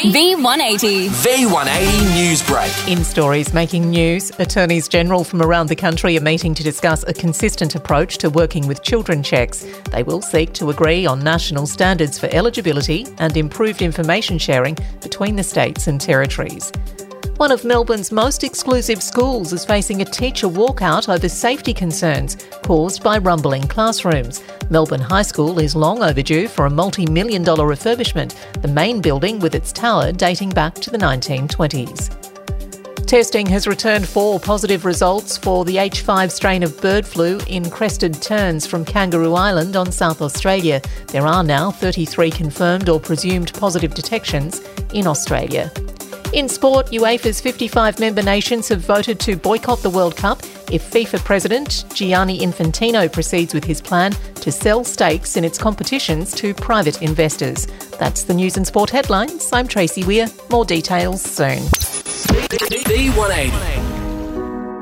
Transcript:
V180. V180 News Break. In stories making news, Attorneys General from around the country are meeting to discuss a consistent approach to working with children checks. They will seek to agree on national standards for eligibility and improved information sharing between the states and territories. One of Melbourne's most exclusive schools is facing a teacher walkout over safety concerns caused by rumbling classrooms. Melbourne High School is long overdue for a multi-million-dollar refurbishment, the main building with its tower dating back to the 1920s. Testing has returned 4 positive results for the H5 strain of bird flu in crested terns from Kangaroo Island on South Australia. There are now 33 confirmed or presumed positive detections in Australia. In sport, UEFA's 55 member nations have voted to boycott the World Cup if FIFA President Gianni Infantino proceeds with his plan to sell stakes in its competitions to private investors. That's the news and sport headlines. I'm Tracy Weir. More details soon. V180.